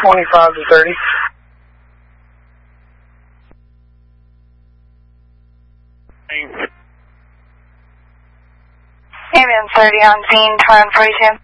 25 to 30. Amen 30 on scene, 2142.